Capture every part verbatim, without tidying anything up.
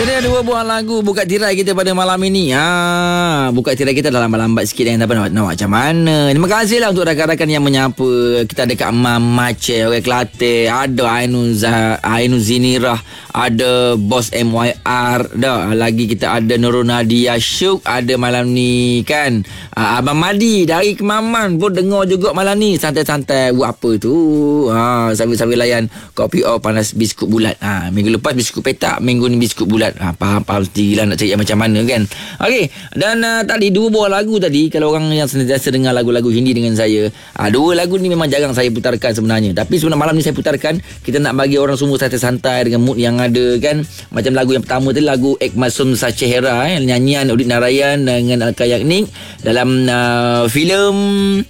Ada dua buah lagu buka tirai kita pada malam ini. Ha, buka tirai kita dah lambat-lambat sikit yang tak nak, nak macam mana. Terima kasihlah untuk rakan-rakan yang menyapa. Kita ada Kak Mam Maceh, orang Kelantan, ada Ainuz Ainuz Zinirah, ada Bos M Y R, dah lagi kita ada Nurul Nadia Syuk, ada malam ni kan. Ha, Abang Madi dari Kemaman pun dengar juga malam ni. Santai-santai buat apa tu. Ha, sambil-sambil layan kopi O panas biskut bulat. Ha, minggu lepas biskut petak, minggu ni biskut bulat. Ha, faham-faham sendirilah nak cari macam mana kan. Okey, dan uh, tadi dua buah lagu tadi, kalau orang yang sentiasa dengar lagu-lagu Hindi dengan saya, uh, dua lagu ni memang jarang saya putarkan sebenarnya. Tapi sebenarnya malam ni saya putarkan, kita nak bagi orang semua santai-santai dengan mood yang ada kan. Macam lagu yang pertama tadi, lagu Ek Masum Sachehera, eh, nyanyian Udit Narayan dengan Alka Yagnik dalam uh, filem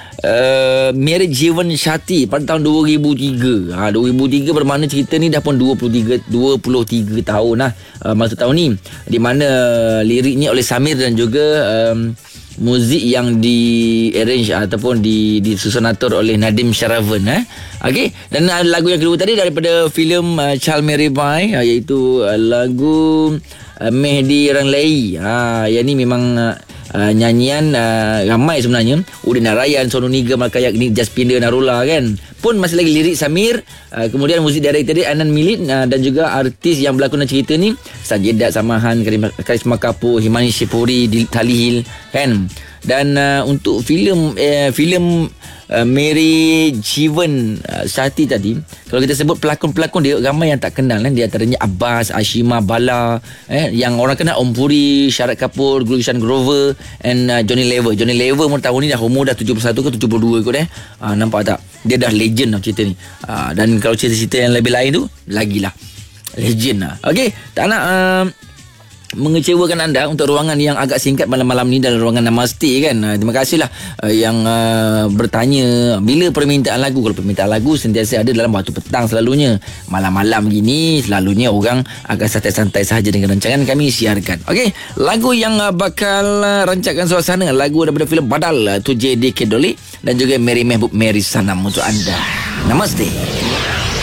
Uh, Marriage Jiwan Shati pada tahun dua ribu tiga. Ha, dua ribu tiga bermakna cerita ni dah pun dua puluh tiga, dua puluh tiga tahun lah uh, masa tahun ni, di mana uh, liriknya oleh Samir dan juga um, muzik yang di arrange ataupun di disusun atur oleh Nadim Sharavan, eh. Okey, dan uh, lagu yang kedua tadi daripada filem uh, Chal Mere Bhai, uh, iaitu uh, lagu uh, Mehdi Ranglai. Ha, yang ni memang uh, Uh, nyanyian uh, ramai sebenarnya, Udin Narayan, Sonu Nigam, Alka Yagnik, Jaspinda Narula kan. Pun masih lagi lirik Samir, uh, kemudian muzik director dia Anan Milit, uh, dan juga artis yang berlakon dalam cerita ni Sajedat Samahan, Karisma Kapoor, Himani Shipuri, Talihil kan. Dan uh, untuk filem uh, filem uh, Mary Jiwan uh, Shati tadi, kalau kita sebut pelakon-pelakon dia ramai yang tak kenal kan. Di antaranya Abbas, Ashima Bala, eh, yang orang kenal Om Puri, Syarat Kapoor, Gulshan Grover, and uh, Johnny Lever. Johnny Lever pun tahun ni dah umur dah tujuh puluh satu ke tujuh puluh dua kot, eh. Uh, nampak tak? Dia dah legend lah cerita ni. Uh, dan kalau cerita-cerita yang lebih lain tu, lagilah legend lah. Okey, tak nak uh, mengecewakan anda untuk ruangan yang agak singkat malam-malam ni dalam ruangan Namaste kan. Uh, terima kasihlah uh, yang uh, bertanya bila permintaan lagu. Kalau permintaan lagu sentiasa ada dalam waktu petang selalunya. Malam-malam gini selalunya orang agak santai-santai sahaja dengan rancangan kami siarkan. Okey, lagu yang uh, bakal uh, rancangan suasana, lagu daripada filem Badal, uh, Tu J D K Doli dan juga Mary Mehbub Mary Sanam untuk anda. Namaste.